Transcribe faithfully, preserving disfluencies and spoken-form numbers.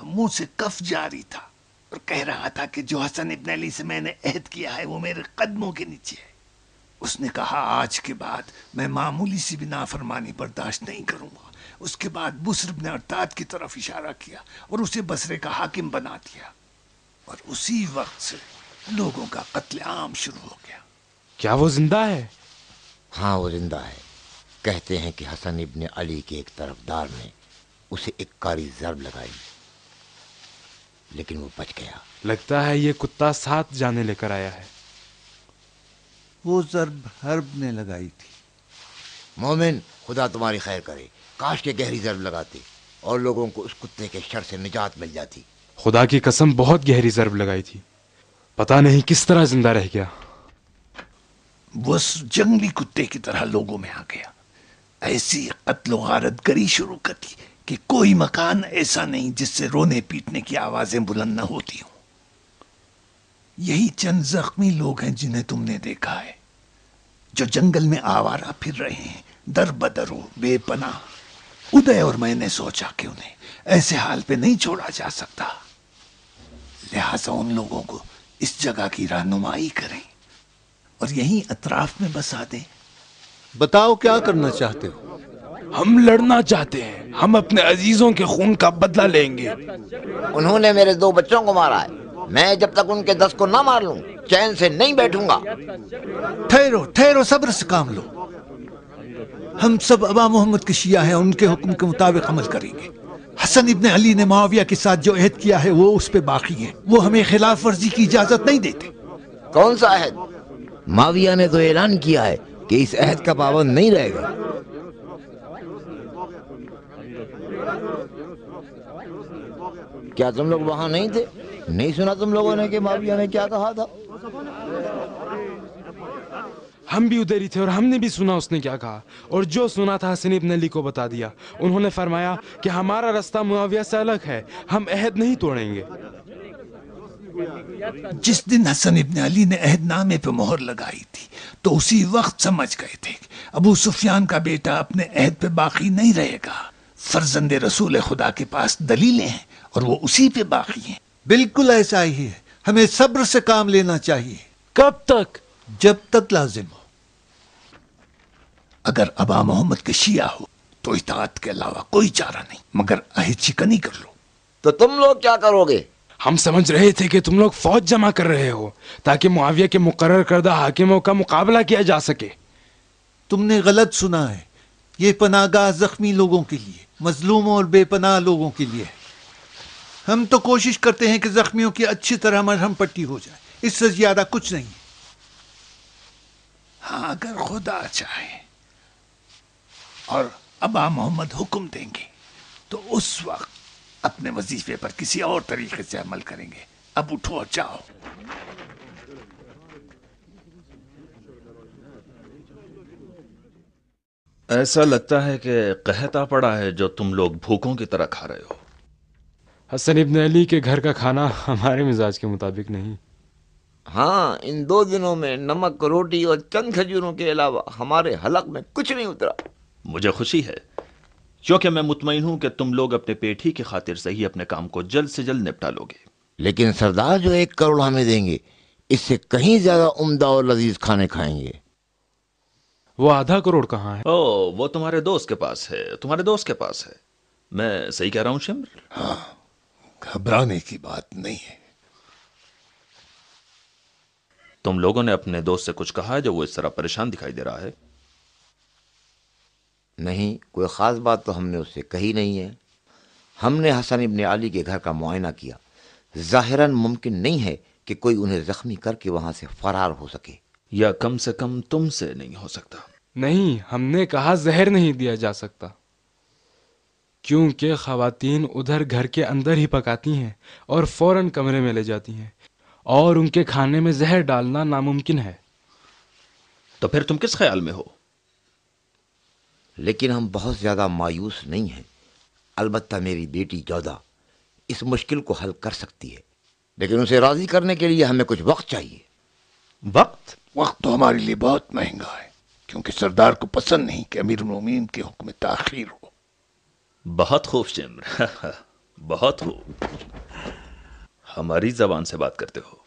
منہ سے کف جاری تھا اور کہہ رہا تھا کہ جو حسن ابن علی سے میں نے عہد کیا ہے وہ میرے قدموں کے نیچے ہے۔ اس نے کہا آج کے بعد میں معمولی سی بھی نافرمانی برداشت نہیں کروں گا۔ اس کے بعد بسر بن ارتاد کی طرف اشارہ کیا اور اسے بصرے کا حاکم بنا دیا، اور اسی وقت سے لوگوں کا قتل عام شروع ہو گیا۔ کیا وہ زندہ ہے؟ ہاں وہ زندہ ہے۔ کہتے ہیں کہ حسن ابن علی کے ایک طرفدار نے اسے ایک کاری ضرب لگائی، لیکن وہ بچ گیا۔ لگتا ہے یہ کتا سات جانے لے کر آیا ہے۔ وہ ضرب حرب نے لگائی تھی۔ مومن، خدا تمہاری خیر کرے، کاش کے گہری ضرب لگاتے اور لوگوں کو اس کتے کے شر سے نجات مل جاتی۔ خدا کی قسم بہت گہری ضرب لگائی تھی، پتہ نہیں کس طرح زندہ رہ گیا۔ وہ جنگلی کتے کی طرح لوگوں میں آ گیا، ایسی قتل و غارت گری شروع کر دی کہ کوئی مکان ایسا نہیں جس سے رونے پیٹنے کی آوازیں بلند نہ ہوتی ہوں۔ یہی چند زخمی لوگ ہیں جنہیں تم نے دیکھا ہے، جو جنگل میں آوارہ پھر رہے ہیں، در بدر و بے پناہ۔ ادے اور میں نے سوچا کہ انہیں ایسے حال پہ نہیں چھوڑا جا سکتا، لہٰذا ان لوگوں کو اس جگہ کی رہنمائی کریں اور یہیں اطراف میں بسا دیں۔ بتاؤ کیا کرنا چاہتے ہو؟ ہم لڑنا چاہتے ہیں، ہم اپنے عزیزوں کے خون کا بدلہ لیں گے۔ انہوں نے میرے دو بچوں کو مارا ہے، میں جب تک ان کے دس کو نہ مار لوں چین سے نہیں بیٹھوں گا۔ ٹھہرو ٹھہرو، صبر سے کام لو۔ ہم سب ابا محمد کے شیعہ ہیں، ان کے حکم کے مطابق عمل کریں گے۔ حسن ابن علی نے معاویہ کے ساتھ جو عہد کیا ہے وہ اس پہ باقی ہے، وہ ہمیں خلاف ورزی کی اجازت نہیں دیتے۔ کون سا عہد؟ معاویہ نے تو اعلان کیا ہے کہ اس عہد کا پابند نہیں رہے گا۔ کیا تم لوگ وہاں نہیں تھے؟ نہیں سنا تم لوگوں نے کہ معاویہ نے کیا کہا تھا؟ ہم بھی ادھر ہی تھے اور ہم نے بھی سنا اس نے کیا کہا، اور جو سنا تھا حسن ابن علی کو بتا دیا۔ انہوں نے فرمایا کہ ہمارا رستہ معاویہ سے الگ ہے، ہم عہد نہیں توڑیں گے۔ جس دن حسن ابن علی نے عہد نامے پہ مہر لگائی تھی تو اسی وقت سمجھ گئے تھے کہ ابو سفیان کا بیٹا اپنے عہد پہ باقی نہیں رہے گا۔ فرزند رسول خدا کے پاس دلیلیں ہیں اور وہ اسی پہ باقی ہیں۔ بالکل ایسا ہی ہے، ہمیں صبر سے کام لینا چاہیے۔ کب تک؟ جب تک لازم ہو۔ اگر ابا محمد کے شیعہ ہو تو اطاعت کے علاوہ کوئی چارہ نہیں، مگر عہد شکنی کر لو۔ تو تم لوگ کیا کرو گے؟ ہم سمجھ رہے تھے کہ تم لوگ فوج جمع کر رہے ہو تاکہ معاویہ کے مقرر کردہ حاکموں کا مقابلہ کیا جا سکے۔ تم نے غلط سنا ہے، یہ پناہ گاہ زخمی لوگوں کے لیے، مظلوموں اور بے پناہ لوگوں کے لیے ہے۔ ہم تو کوشش کرتے ہیں کہ زخمیوں کی اچھی طرح مرہم پٹی ہو جائے، اس سے زیادہ کچھ نہیں۔ ہاں اگر خدا چاہے اور ابا محمد حکم دیں گے تو اس وقت اپنے وظیفے پر کسی اور طریقے سے عمل کریں گے۔ اب اٹھو اور جاؤ۔ ایسا لگتا ہے کہ قحط آ پڑا ہے جو تم لوگ بھوکوں کی طرح کھا رہے ہو۔ حسن ابن علی کے گھر کا کھانا ہمارے مزاج کے مطابق نہیں۔ ہاں، ان دو دنوں میں نمک روٹی اور چند کھجوروں کے علاوہ ہمارے حلق میں کچھ نہیں اترا۔ مجھے خوشی ہے کیونکہ میں مطمئن ہوں کہ تم لوگ اپنے پیٹ ہی کی خاطر سے ہی اپنے کام کو جلد سے جلد نپٹا لو گے۔ لیکن سردار جو ایک کروڑ ہمیں دیں گے اس سے کہیں زیادہ عمدہ اور لذیذ کھانے کھائیں گے۔ وہ آدھا کروڑ کہاں ہے؟ او وہ تمہارے دوست کے پاس ہے، تمہارے دوست کے پاس ہے۔ میں صحیح کہہ رہا ہوں شمر؟ ہاں، گھبرانے کی بات نہیں ہے۔ تم لوگوں نے اپنے دوست سے کچھ کہا ہے جو وہ اس طرح پریشان دکھائی دے رہا ہے؟ نہیں، کوئی خاص بات تو ہم نے اس سے کہی نہیں ہے۔ ہم نے حسن ابن علی کے گھر کا معائنہ کیا، ظاہراً ممکن نہیں ہے کہ کوئی انہیں زخمی کر کے وہاں سے فرار ہو سکے، یا کم سے کم تم سے نہیں ہو سکتا۔ نہیں، ہم نے کہا زہر نہیں دیا جا سکتا، کیونکہ خواتین ادھر گھر کے اندر ہی پکاتی ہیں اور فوراً کمرے میں لے جاتی ہیں، اور ان کے کھانے میں زہر ڈالنا ناممکن ہے۔ تو پھر تم کس خیال میں ہو؟ لیکن ہم بہت زیادہ مایوس نہیں ہیں۔ البتہ میری بیٹی جودا اس مشکل کو حل کر سکتی ہے، لیکن اسے راضی کرنے کے لیے ہمیں کچھ وقت چاہیے۔ وقت؟ وقت تو ہمارے لیے بہت مہنگا ہے، کیونکہ سردار کو پسند نہیں کہ امیر المومنین کے حکم میں تاخیر ہو۔ بہت خوب شمر، بہت ہو، ہماری زبان سے بات کرتے ہو۔